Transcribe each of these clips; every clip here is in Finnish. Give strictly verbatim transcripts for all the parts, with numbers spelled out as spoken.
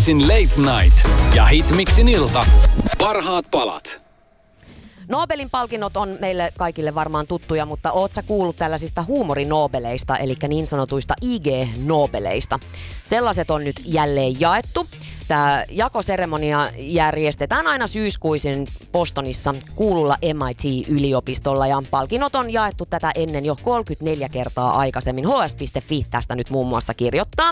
Hitmixin Late Night ja Hitmixin ilta. Parhaat palat. Nobelin palkinnot on meille kaikille varmaan tuttuja, mutta oot sä kuullut tällaisista huumorinobeleista, eli niin sanotuista I G-nobeleista? Sellaiset on nyt jälleen jaettu. Tämä jakoseremonia järjestetään aina syyskuisin Bostonissa kuululla M I T-yliopistolla ja palkinnot on jaettu tätä ennen jo kolmekymmentäneljä kertaa aikaisemmin. H S piste F I tästä nyt muun muassa kirjoittaa.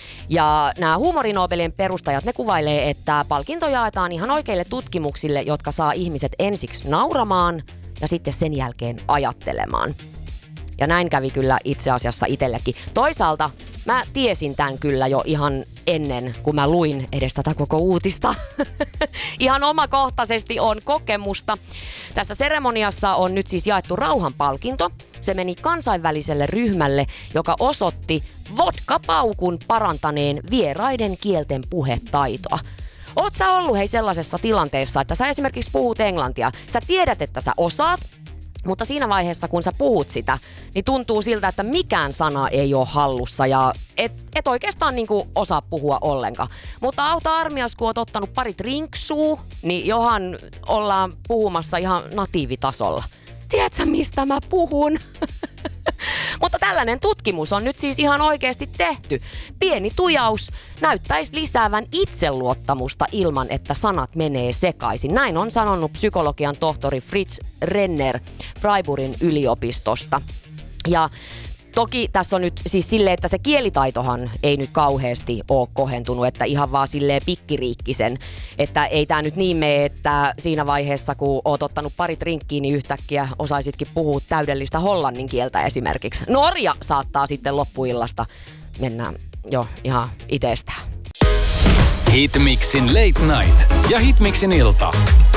Ja nämä huumorinobelien perustajat, ne kuvailee, että palkinto jaetaan ihan oikeille tutkimuksille, jotka saa ihmiset ensiksi nauramaan ja sitten sen jälkeen ajattelemaan. Ja näin kävi kyllä itse asiassa itsellekin. Toisaalta mä tiesin tämän kyllä jo ihan ennen, kun mä luin edes tätä koko uutista. Ihan omakohtaisesti on kokemusta. Tässä seremoniassa on nyt siis jaettu rauhanpalkinto. Se meni kansainväliselle ryhmälle, joka osoitti vodkapaukun parantaneen vieraiden kielten puhetaitoa. Oot sä ollut hei sellaisessa tilanteessa, että sä esimerkiksi puhut englantia. Sä tiedät, että sä osaat, mutta siinä vaiheessa, kun sä puhut sitä, niin tuntuu siltä, että mikään sana ei ole hallussa ja et, et oikeastaan niinku osaa puhua ollenkaan. Mutta auta armias, kun oot ottanut pari drinksua, niin johan ollaan puhumassa ihan natiivitasolla. Tiedätkö, mistä mä puhun? Mutta tällainen tutkimus on nyt siis ihan oikeasti tehty. Pieni tujaus näyttäisi lisäävän itseluottamusta ilman, että sanat menee sekaisin. Näin on sanonut psykologian tohtori Fritz Renner Freiburgin yliopistosta. Ja toki tässä on nyt siis silleen, että se kielitaitohan ei nyt kauheasti ole kohentunut, että ihan vaan silleen pikkiriikkisen. Että ei tää nyt niin mene, että siinä vaiheessa kun oot ottanut pari drinkkiä, niin yhtäkkiä osaisitkin puhua täydellistä hollannin kieltä esimerkiksi. Norja saattaa sitten loppuillasta mennä jo ihan itsestään. Hitmixin Late Night ja Hitmixin ilta.